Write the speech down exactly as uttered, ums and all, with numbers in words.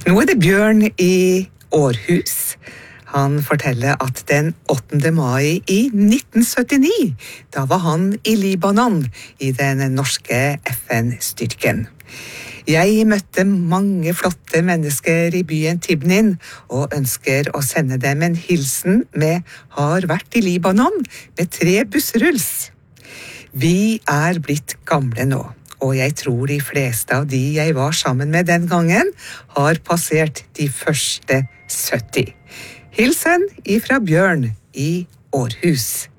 Nå er det Bjørn i Århus. Han forteller at den åttende mai i nitten syttini, da var han i Libanon i den norske F N-styrken. Jeg møtte mange flotte mennesker i byen Tibnin, og ønsker å sende dem en hilsen med har vært i Libanon med tre bussruls. Vi er blitt gamle nå, og jeg tror de fleste av de jeg var sammen med den gangen har passert de første sytti. Hilsen ifra Bjørn i Århus.